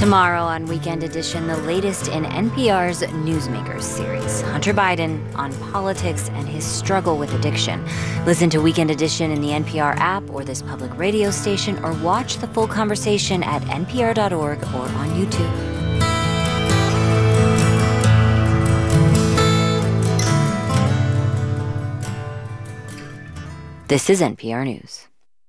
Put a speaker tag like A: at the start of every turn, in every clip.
A: Tomorrow on Weekend Edition, the latest in NPR's Newsmakers series, Hunter Biden on politics and his struggle with addiction. Listen to Weekend Edition in the NPR app or this public radio station, or watch the full conversation at npr.org or on YouTube. This is NPR News.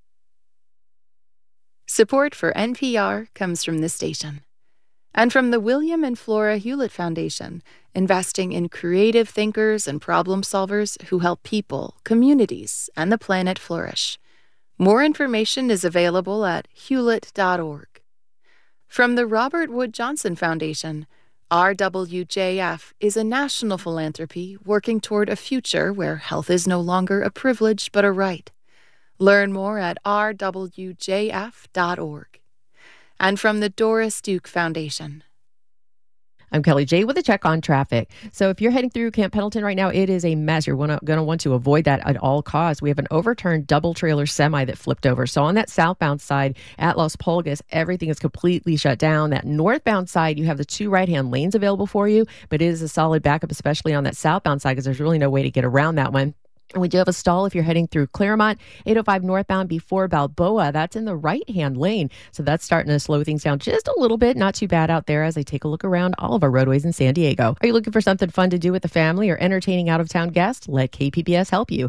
B: Support for NPR comes from this station and from the William and Flora Hewlett Foundation, investing in creative thinkers and problem solvers who help people, communities, and the planet flourish. More information is available at hewlett.org. From the Robert Wood Johnson Foundation, RWJF is a national philanthropy working toward a future where health is no longer a privilege but a right. Learn more at rwjf.org. And from the Doris Duke Foundation.
C: I'm Kelly J with a check on traffic. So if you're heading through Camp Pendleton right now, it is a mess. You're going to want to avoid that at all costs. We have an overturned double trailer semi that flipped over. So on that southbound side at Las Pulgas, everything is completely shut down. That northbound side, you have the two right-hand lanes available for you, but it is a solid backup, especially on that southbound side, because there's really no way to get around that one. And we do have a stall if you're heading through Claremont, 805 northbound before Balboa. That's in the right-hand lane. So that's starting to slow things down just a little bit. Not too bad out there as I take a look around all of our roadways in San Diego. Are you looking for something fun to do with the family or entertaining out-of-town guests? Let KPBS help you.